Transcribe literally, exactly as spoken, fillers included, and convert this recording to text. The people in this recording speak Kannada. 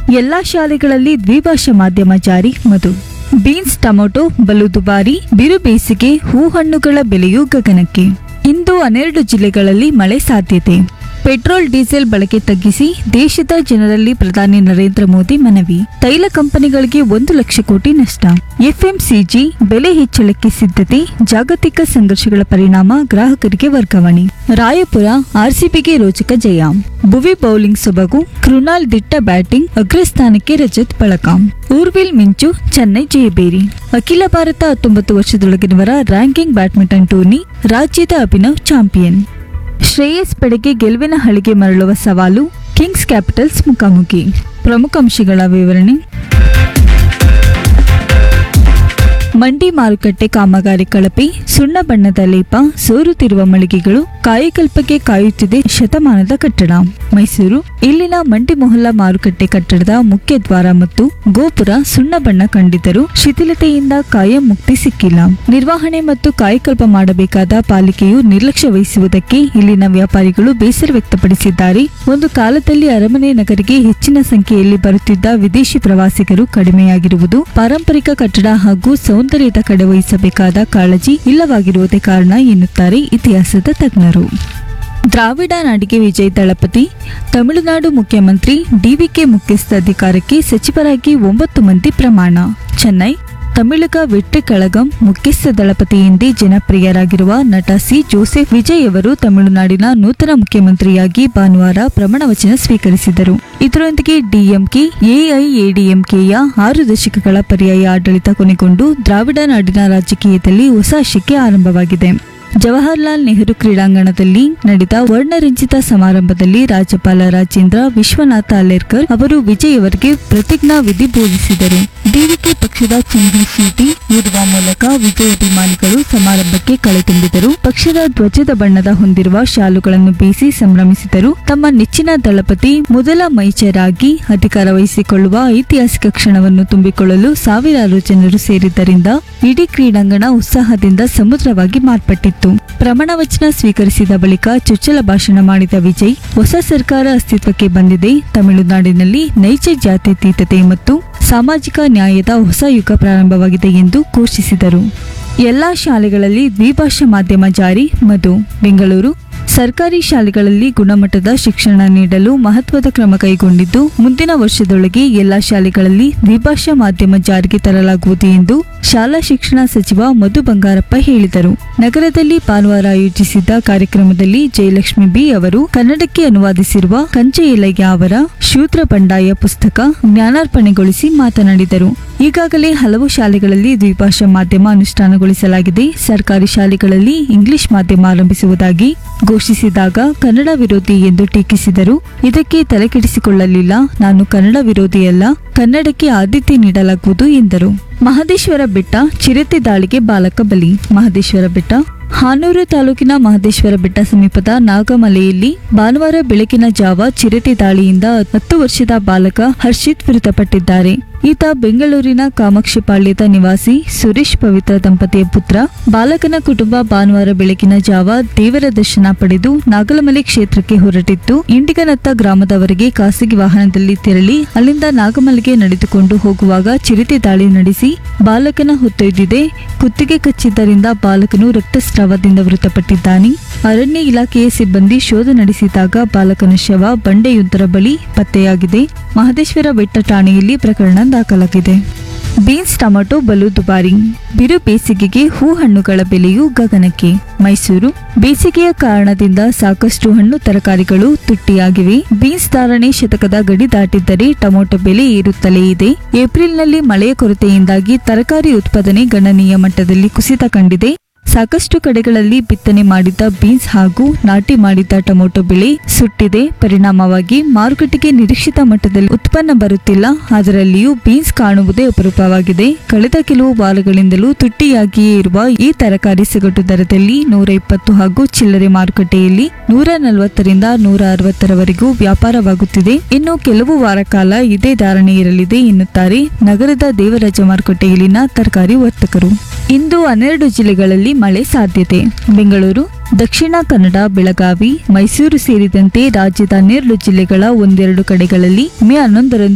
ಎಲ್ಲಾ ಶಾಲೆಗಳಲ್ಲಿ ದ್ವಿಭಾಷಾ ಮಾಧ್ಯಮ ಜಾರಿ ಮಧು. ಬೀನ್ಸ್ ಟೊಮೊಟೊ ಬಲು ದುಬಾರಿ, ಬಿರು ಬೇಸಿಗೆ ಹೂಹಣ್ಣುಗಳ ಬೆಲೆಯೂ ಗಗನಕ್ಕೆ. ಇಂದು ಹನ್ನೆರಡು ಜಿಲ್ಲೆಗಳಲ್ಲಿ ಮಳೆ ಸಾಧ್ಯತೆ. ಪೆಟ್ರೋಲ್ ಡೀಸೆಲ್ ಬಳಕೆ ತಗ್ಗಿಸಿ ದೇಶದ ಜನರಲ್ಲಿ ಪ್ರಧಾನಿ ನರೇಂದ್ರ ಮೋದಿ ಮನವಿ. ತೈಲ ಕಂಪನಿಗಳಿಗೆ ಒಂದು ಲಕ್ಷ ಕೋಟಿ ನಷ್ಟ. ಎಫ್ಎಂಸಿಜಿ ಬೆಲೆ ಹೆಚ್ಚಳಕ್ಕೆ ಸಿದ್ಧತೆ, ಜಾಗತಿಕ ಸಂಘರ್ಷಗಳ ಪರಿಣಾಮ ಗ್ರಾಹಕರಿಗೆ ವರ್ಗಾವಣೆ. ರಾಯಪುರ ಆರ್ಸಿಬಿಗೆ ರೋಚಕ ಜಯ. ಭುವಿ ಬೌಲಿಂಗ್ ಸೊಬಗು, ಕೃಣಾಲ್ ದಿಟ್ಟ ಬ್ಯಾಟಿಂಗ್, ಅಗ್ರಸ್ಥಾನಕ್ಕೆ ರಜತ್ ಬಳಕ. ಊರ್ವಿಲ್ ಮಿಂಚು, ಚೆನ್ನೈ ಜಯಬೇರಿ. ಅಖಿಲ ಭಾರತ ಹತ್ತೊಂಬತ್ತು ವರ್ಷದೊಳಗಿನವರ ರ್ಯಾಂಕಿಂಗ್ ಬ್ಯಾಡ್ಮಿಂಟನ್ ಟೂರ್ನಿ, ರಾಜ್ಯದ ಅಭಿನವ್ ಚಾಂಪಿಯನ್. ಶ್ರೇಯಸ್ ಪಡೆಗೆ ಗೆಲುವಿನ ಹಳಿಗೆ ಮರಳುವ ಸವಾಲು, ಕಿಂಗ್ಸ್ ಕ್ಯಾಪಿಟಲ್ಸ್ ಮುಖಾಮುಖಿ. ಪ್ರಮುಖ ಅಂಶಗಳ ವಿವರಣೆ. ಮಂಡಿ ಮಾರುಕಟ್ಟೆ ಕಾಮಗಾರಿ ಕಳಪೆ, ಸುಣ್ಣ ಬಣ್ಣದ ಲೇಪ, ಸೋರುತ್ತಿರುವ ಮಳಿಗೆಗಳು, ಕಾಯಕಲ್ಪಕ್ಕೆ ಕಾಯುತ್ತಿದೆ ಶತಮಾನದ ಕಟ್ಟಡ. ಮೈಸೂರು. ಇಲ್ಲಿನ ಮಂಡಿ ಮೊಹಲ್ಲಾ ಮಾರುಕಟ್ಟೆ ಕಟ್ಟಡದ ಮುಖ್ಯ ದ್ವಾರ ಮತ್ತು ಗೋಪುರ ಸುಣ್ಣ ಬಣ್ಣ ಕಂಡಿದ್ದರೂ ಶಿಥಿಲತೆಯಿಂದ ಕಾಯಂ ಮುಕ್ತಿ ಸಿಕ್ಕಿಲ್ಲ. ನಿರ್ವಹಣೆ ಮತ್ತು ಕಾಯಕಲ್ಪ ಮಾಡಬೇಕಾದ ಪಾಲಿಕೆಯು ನಿರ್ಲಕ್ಷ್ಯ ವಹಿಸುವುದಕ್ಕೆ ಇಲ್ಲಿನ ವ್ಯಾಪಾರಿಗಳು ಬೇಸರ ವ್ಯಕ್ತಪಡಿಸಿದ್ದಾರೆ. ಒಂದು ಕಾಲದಲ್ಲಿ ಅರಮನೆ ನಗರಿಗೆ ಹೆಚ್ಚಿನ ಸಂಖ್ಯೆಯಲ್ಲಿ ಬರುತ್ತಿದ್ದ ವಿದೇಶಿ ಪ್ರವಾಸಿಗರು ಕಡಿಮೆಯಾಗಿರುವುದು ಪಾರಂಪರಿಕ ಕಟ್ಟಡ ಹಾಗೂ ಸೌಂದರ್ಯದ ಕಡೆ ವಹಿಸಬೇಕಾದ ಕಾಳಜಿ ಇಲ್ಲವಾಗಿರುವುದೇ ಕಾರಣ ಎನ್ನುತ್ತಾರೆ ಇತಿಹಾಸದ ತಜ್ಞರು. ದ್ರಾವಿಡ ನಾಡಿಗೆ ವಿಜಯ್ ದಳಪತಿ. ತಮಿಳುನಾಡು ಮುಖ್ಯಮಂತ್ರಿ ಡಿವಿಕೆ ಮುಖ್ಯಸ್ಥ ಅಧಿಕಾರಕ್ಕೆ ಸಚಿವರಾಗಿ ಒಂಬತ್ತು ಮಂದಿ ಪ್ರಮಾಣ. ಚೆನ್ನೈ. ತಮಿಳಗ ವೆಟ್ರಿ ಕಳಗಂ ಮುಖ್ಯಸ್ಥ ದಳಪತಿ ಎಂದೇ ಜನಪ್ರಿಯರಾಗಿರುವ ನಟ ಸಿ ಜೋಸೆಫ್ ವಿಜಯ್ ಅವರು ತಮಿಳುನಾಡಿನ ನೂತನ ಮುಖ್ಯಮಂತ್ರಿಯಾಗಿ ಭಾನುವಾರ ಪ್ರಮಾಣ ವಚನ ಸ್ವೀಕರಿಸಿದರು. ಇದರೊಂದಿಗೆ ಡಿಎಂಕೆ ಎಐಎಡಿಎಂಕೆಯ ಆರು ದಶಕಗಳ ಪರ್ಯಾಯ ಆಡಳಿತ ಕೊನೆಗೊಂಡು ದ್ರಾವಿಡ ನಾಡಿನ ರಾಜಕೀಯದಲ್ಲಿ ಹೊಸ ಶಕೆ ಆರಂಭವಾಗಿದೆ. ಜವಾಹರ್ಲಾಲ್ ನೆಹರು ಕ್ರೀಡಾಂಗಣದಲ್ಲಿ ನಡೆದ ವರ್ಣರಂಜಿತ ಸಮಾರಂಭದಲ್ಲಿ ರಾಜ್ಯಪಾಲ ರಾಜೇಂದ್ರ ವಿಶ್ವನಾಥ ಅಲೇರ್ಕರ್ ಅವರು ವಿಜಯ್ ಅವರಿಗೆ ಪ್ರತಿಜ್ಞಾ ವಿಧಿ ಬೋಧಿಸಿದರು. ಡಿವಿಕೆ ಪಕ್ಷದ ಚಿಹ್ನೆ ಚೀಟಿ ನೀಡುವ ಮೂಲಕ ವಿಜಯ್ ಅಭಿಮಾನಿಗಳು ಸಮಾರಂಭಕ್ಕೆ ಕಳೆ ತುಂಬಿದರು. ಪಕ್ಷದ ಧ್ವಜದ ಬಣ್ಣದ ಹೊಂದಿರುವ ಶಾಲುಗಳನ್ನು ಬೀಸಿ ಸಂಭ್ರಮಿಸಿದರು. ತಮ್ಮ ನೆಚ್ಚಿನ ದಳಪತಿ ಮೊದಲ ಮೈಚರಾಗಿ ಅಧಿಕಾರ ವಹಿಸಿಕೊಳ್ಳುವ ಐತಿಹಾಸಿಕ ಕ್ಷಣವನ್ನು ತುಂಬಿಕೊಳ್ಳಲು ಸಾವಿರಾರು ಜನರು ಸೇರಿದ್ದರಿಂದ ಇಡೀ ಕ್ರೀಡಾಂಗಣ ಉತ್ಸಾಹದಿಂದ ಸಮುದ್ರವಾಗಿ ಮಾರ್ಪಟ್ಟಿತ್ತು. ಪ್ರಮಾಣ ವಚನ ಸ್ವೀಕರಿಸಿದ ಬಳಿಕ ಚೊಚ್ಚಲ ಭಾಷಣ ಮಾಡಿದ ವಿಜಯ್, ಹೊಸ ಸರ್ಕಾರ ಅಸ್ತಿತ್ವಕ್ಕೆ ಬಂದಿದೆ. ತಮಿಳುನಾಡಿನಲ್ಲಿ ನೈಜ ಜಾತ್ಯತೀತತೆ ಮತ್ತು ಸಾಮಾಜಿಕ ನ್ಯಾಯದ ಹೊಸ ಯುಗ ಪ್ರಾರಂಭವಾಗಿದೆ ಎಂದು ಘೋಷಿಸಿದರು. ಎಲ್ಲಾ ಶಾಲೆಗಳಲ್ಲಿ ದ್ವಿಭಾಷಾ ಮಾಧ್ಯಮ ಜಾರಿ ಮಧು. ಬೆಂಗಳೂರು. ಸರ್ಕಾರಿ ಶಾಲೆಗಳಲ್ಲಿ ಗುಣಮಟ್ಟದ ಶಿಕ್ಷಣ ನೀಡಲು ಮಹತ್ವದ ಕ್ರಮ ಕೈಗೊಂಡಿದ್ದು ಮುಂದಿನ ವರ್ಷದೊಳಗೆ ಎಲ್ಲಾ ಶಾಲೆಗಳಲ್ಲಿ ದ್ವಿಭಾಷಾ ಮಾಧ್ಯಮ ಜಾರಿಗೆ ತರಲಾಗುವುದು ಎಂದು ಶಾಲಾ ಶಿಕ್ಷಣ ಸಚಿವ ಮಧು ಬಂಗಾರಪ್ಪ ಹೇಳಿದರು. ನಗರದಲ್ಲಿ ಭಾನುವಾರ ಆಯೋಜಿಸಿದ್ದ ಕಾರ್ಯಕ್ರಮದಲ್ಲಿ ಜಯಲಕ್ಷ್ಮಿ ಬಿ ಅವರು ಕನ್ನಡಕ್ಕೆ ಅನುವಾದಿಸಿರುವ ಕಂಚೆಯಲಯ್ಯ ಅವರ ಶೂದ್ರ ಬಂಡಾಯ ಪುಸ್ತಕ ಜ್ಞಾನಾರ್ಪಣೆಗೊಳಿಸಿ ಮಾತನಾಡಿದರು. ಈಗಾಗಲೇ ಹಲವು ಶಾಲೆಗಳಲ್ಲಿ ದ್ವಿಭಾಷಾ ಮಾಧ್ಯಮ ಅನುಷ್ಠಾನಗೊಳಿಸಲಾಗಿದೆ. ಸರ್ಕಾರಿ ಶಾಲೆಗಳಲ್ಲಿ ಇಂಗ್ಲಿಷ್ ಮಾಧ್ಯಮ ಆರಂಭಿಸುವುದಾಗಿ ಘೋಷಿಸಿದಾಗ ಕನ್ನಡ ವಿರೋಧಿ ಎಂದು ಟೀಕಿಸಿದರು. ಇದಕ್ಕೆ ತಲೆಕೆಡಿಸಿಕೊಳ್ಳಲಿಲ್ಲ. ನಾನು ಕನ್ನಡ ವಿರೋಧಿಯಲ್ಲ, ಕನ್ನಡಕ್ಕೆ ಆದ್ಯತೆ ನೀಡಲಾಗುವುದು ಎಂದರು. ಮಹದೇಶ್ವರ ಬೆಟ್ಟ ಚಿರತೆ ದಾಳಿಗೆ ಬಾಲಕ ಬಲಿ. ಮಹದೇಶ್ವರ ಬೆಟ್ಟ. ಹಾನೂರು ತಾಲೂಕಿನ ಮಹದೇಶ್ವರ ಬೆಟ್ಟ ಸಮೀಪದ ನಾಗಮಲೆಯಲ್ಲಿ ಭಾನುವಾರ ಬೆಳಗಿನ ಜಾವ ಚಿರತೆ ದಾಳಿಯಿಂದ ಹತ್ತು ವರ್ಷದ ಬಾಲಕ ಹರ್ಷಿತ್ ಮೃತಪಟ್ಟಿದ್ದಾರೆ. ಈತ ಬೆಂಗಳೂರಿನ ಕಾಮಾಕ್ಷಿಪಾಳ್ಯದ ನಿವಾಸಿ ಸುರೇಶ್ ಪವಿತ್ರ ದಂಪತಿಯ ಪುತ್ರ. ಬಾಲಕನ ಕುಟುಂಬ ಭಾನುವಾರ ಬೆಳಗಿನ ಜಾವ ದೇವರ ದರ್ಶನ ಪಡೆದು ನಾಗಲಮಲೆ ಕ್ಷೇತ್ರಕ್ಕೆ ಹೊರಟಿದ್ದು ಇಂಡಿಗನತ್ತ ಗ್ರಾಮದವರೆಗೆ ಖಾಸಗಿ ವಾಹನದಲ್ಲಿ ತೆರಳಿ ಅಲ್ಲಿಂದ ನಾಗಮಲೆಗೆ ನಡೆದುಕೊಂಡು ಹೋಗುವಾಗ ಚಿರತೆ ದಾಳಿ ನಡೆಸಿ ಬಾಲಕನ ಹೊತ್ತೊಯ್ದಿದೆ. ಕುತ್ತಿಗೆ ಕಚ್ಚಿದ್ದರಿಂದ ಬಾಲಕನು ರಕ್ತಸ್ರಾವದಿಂದ ಮೃತಪಟ್ಟಿದ್ದಾನೆ. ಅರಣ್ಯ ಇಲಾಖೆಯ ಸಿಬ್ಬಂದಿ ಶೋಧ ನಡೆಸಿದಾಗ ಬಾಲಕನ ಶವ ಬಂಡೆಯೊಂದರ ಬಳಿ ಪತ್ತೆಯಾಗಿದೆ. ಮಹದೇಶ್ವರ ಬೆಟ್ಟ ಠಾಣೆಯಲ್ಲಿ ಪ್ರಕರಣ ದಾಖಲಾಗಿದೆ. ಬೀನ್ಸ್ ಟೊಮೊಟೊ ಬಲು ದುಬಾರಿ, ಬಿರು ಬೇಸಿಗೆಗೆ ಹೂ ಹಣ್ಣುಗಳ ಬೆಲೆಯೂ ಗಗನಕ್ಕೆ. ಮೈಸೂರು. ಬೇಸಿಗೆಯ ಕಾರಣದಿಂದ ಸಾಕಷ್ಟು ಹಣ್ಣು ತರಕಾರಿಗಳು ತುಟ್ಟಿಯಾಗಿವೆ. ಬೀನ್ಸ್ ಧಾರಣೆ ಶತಕದ ಗಡಿ ದಾಟಿದ್ದರೆ ಟೊಮೊಟೊ ಬೆಲೆ ಏರುತ್ತಲೇ ಇದೆ. ಏಪ್ರಿಲ್ನಲ್ಲಿ ಮಳೆಯ ಕೊರತೆಯಿಂದಾಗಿ ತರಕಾರಿ ಉತ್ಪಾದನೆ ಗಣನೀಯ ಮಟ್ಟದಲ್ಲಿ ಕುಸಿತ ಕಂಡಿದೆ. ಸಾಕಷ್ಟು ಕಡೆಗಳಲ್ಲಿ ಬಿತ್ತನೆ ಮಾಡಿದ್ದ ಬೀನ್ಸ್ ಹಾಗೂ ನಾಟಿ ಮಾಡಿದ್ದ ಟೊಮೊಟೊ ಬೆಳೆ ಸುಟ್ಟಿದೆ. ಪರಿಣಾಮವಾಗಿ ಮಾರುಕಟ್ಟೆಗೆ ನಿರೀಕ್ಷಿತ ಮಟ್ಟದಲ್ಲಿ ಉತ್ಪನ್ನ ಬರುತ್ತಿಲ್ಲ. ಅದರಲ್ಲಿಯೂ ಬೀನ್ಸ್ ಕಾಣುವುದೇ ಅಪರೂಪವಾಗಿದೆ. ಕಳೆದ ಕೆಲವು ವಾರಗಳಿಂದಲೂ ತುಟ್ಟಿಯಾಗಿಯೇ ಇರುವ ಈ ತರಕಾರಿ ಸಗಟು ದರದಲ್ಲಿ ನೂರ ಇಪ್ಪತ್ತು ಹಾಗೂ ಚಿಲ್ಲರೆ ಮಾರುಕಟ್ಟೆಯಲ್ಲಿ ನೂರ ನಲವತ್ತರಿಂದ ನೂರ ಅರವತ್ತರವರೆಗೂ ವ್ಯಾಪಾರವಾಗುತ್ತಿದೆ. ಇನ್ನು ಕೆಲವು ವಾರ ಕಾಲ ಇದೇ ಧಾರಣೆ ಇರಲಿದೆ ಎನ್ನುತ್ತಾರೆ ನಗರದ ದೇವರಾಜ ಮಾರುಕಟ್ಟೆಯಲ್ಲಿನ ತರಕಾರಿ ವರ್ತಕರು. ಇಂದು ಹನ್ನೆರಡು ಜಿಲ್ಲೆಗಳಲ್ಲಿ ಮಳೆ ಸಾಧ್ಯತೆ. ಬೆಂಗಳೂರು, ದಕ್ಷಿಣ ಕನ್ನಡ, ಬೆಳಗಾವಿ, ಮೈಸೂರು ಸೇರಿದಂತೆ ರಾಜ್ಯದ ಹನ್ನೆರಡು ಜಿಲ್ಲೆಗಳ ಒಂದೆರಡು ಕಡೆಗಳಲ್ಲಿ ಮೇ ಹನ್ನೊಂದರಂದು